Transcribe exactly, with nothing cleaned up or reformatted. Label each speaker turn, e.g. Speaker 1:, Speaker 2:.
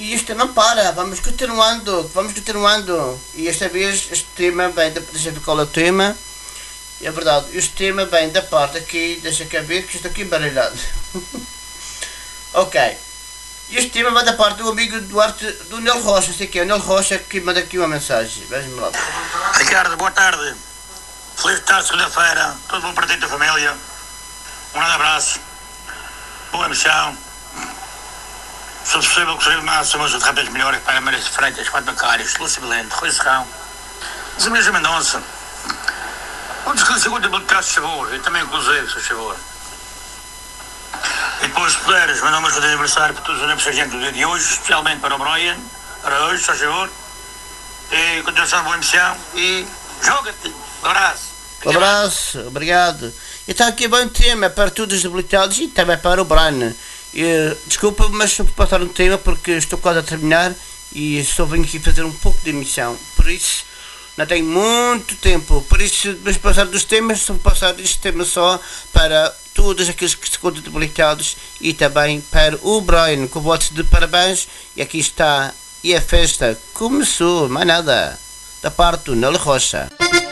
Speaker 1: E isto não para, vamos continuando, vamos continuando. E esta vez este tema vem, da, deixa eu ver qual é o tema. É verdade, este tema vem da parte aqui, deixa cá ver que estou aqui embaralhado. Ok. Este tema vai da parte do amigo Duarte, do Nel Rocha, sei que é o Nel Rocha que manda aqui uma mensagem. Vamos lá.
Speaker 2: Ricardo, boa tarde. Feliz tarde, segunda-feira. Tudo bom para ti e tua família. Um grande abraço. Boa emoção. Se possível, que seja o máximo, os rápidos melhores para Maria Freitas, Fátima Cários, Lúcia Valente, Rui Serrão, Zé Mendonça. Um descanso de publicar, se favor, e também inclusive, se favor. E depois, se puderes, mandar umas de aniversário para todos os aniversariantes do dia de hoje, especialmente para o Brian, para hoje, se favor. E continuação de boa emissão e joga-te. Um abraço.
Speaker 1: Um abraço, obrigado. Então aqui vai um tema para todos os habilitados e também para o Brian. E, desculpa, mas estou a passar um tema porque estou quase a terminar e só venho aqui fazer um pouco de emissão. Por isso, não tenho muito tempo. Por isso, depois de passar dos temas, só vou passar este tema só para todos aqueles que se encontram habilitados e também para o Brian, com votos de parabéns. E aqui está. E a festa começou, mais nada, da parte do Nel Rocha.